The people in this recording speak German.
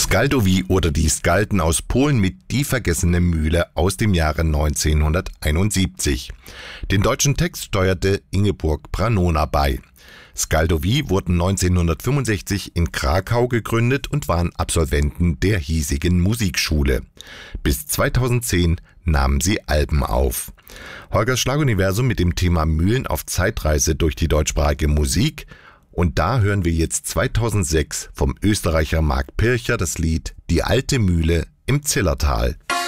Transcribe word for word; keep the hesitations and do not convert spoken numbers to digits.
Skaldowie oder die Skalden aus Polen mit Die vergessene Mühle aus dem Jahre neunzehnhunderteinundsiebzig. Den deutschen Text steuerte Ingeborg Pranona bei. Skaldowie wurden neunzehnhundertfünfundsechzig in Krakau gegründet und waren Absolventen der hiesigen Musikschule. Bis zweitausendzehn nahmen sie Alben auf. Holgers Schlaguniversum mit dem Thema Mühlen auf Zeitreise durch die deutschsprachige Musik. Und da hören wir jetzt zweitausendsechs vom Österreicher Marc Pircher das Lied Die alte Mühle im Zillertal.